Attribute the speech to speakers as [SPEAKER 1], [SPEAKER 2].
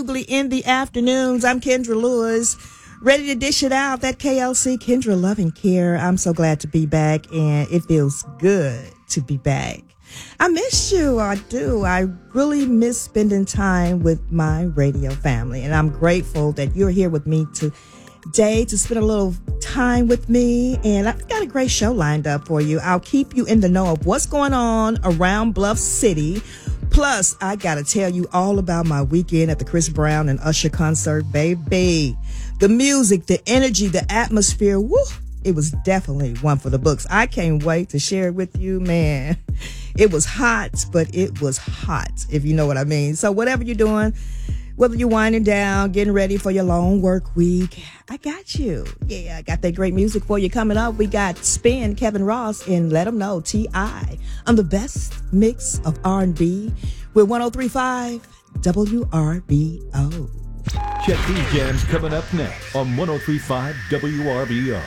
[SPEAKER 1] Jubilee in the afternoons. I'm Kendra Lewis, ready to dish it out. That KLC, Kendra Loving Care. I'm so glad to be back, and it feels good to be back. I miss you. I do. I really miss spending time with my radio family, and I'm grateful that you're here with me today to spend a little time with me. And I've got a great show lined up for you. I'll keep you in the know of what's going on around Bluff City. Plus, I got to tell you all about my weekend at the Chris Brown and Usher concert, baby. The music, the energy, the atmosphere, woo, it was definitely one for the books. I can't wait to share it with you, man. It was hot, but it was hot, if you know what I mean. So whatever you're doing, whether you're winding down, getting ready for your long work week, I got you. Yeah, I got that great music for you coming up. We got Spin, Kevin Ross, and Let 'Em Know, T.I. on the best mix of R&B with 103.5 WRBO.
[SPEAKER 2] Check these jams coming up next on 103.5 WRBO.